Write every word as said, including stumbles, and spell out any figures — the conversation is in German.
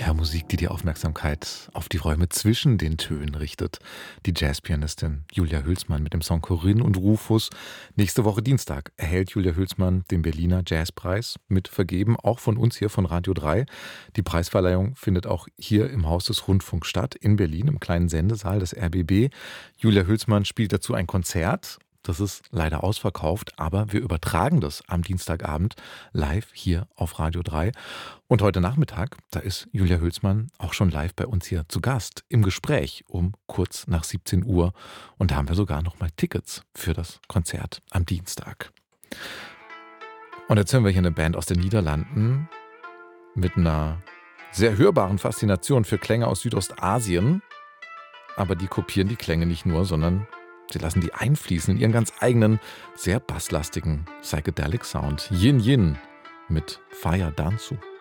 Ja, Musik, die die Aufmerksamkeit auf die Räume zwischen den Tönen richtet. Die Jazzpianistin Julia Hülsmann mit dem Song Corinne und Rufus. Nächste Woche Dienstag erhält Julia Hülsmann den Berliner Jazzpreis, mit vergeben, auch von uns hier von Radio drei. Die Preisverleihung findet auch hier im Haus des Rundfunks statt, in Berlin, im kleinen Sendesaal des R B B. Julia Hülsmann spielt dazu ein Konzert. Das ist leider ausverkauft, aber wir übertragen das am Dienstagabend live hier auf Radio drei. Und heute Nachmittag, da ist Julia Hülsmann auch schon live bei uns hier zu Gast im Gespräch um kurz nach siebzehn Uhr. Und da haben wir sogar noch mal Tickets für das Konzert am Dienstag. Und jetzt hören wir hier eine Band aus den Niederlanden mit einer sehr hörbaren Faszination für Klänge aus Südostasien. Aber die kopieren die Klänge nicht nur, sondern sie lassen die einfließen in ihren ganz eigenen, sehr basslastigen Psychedelic Sound. Yin Yin mit Fire Danzu.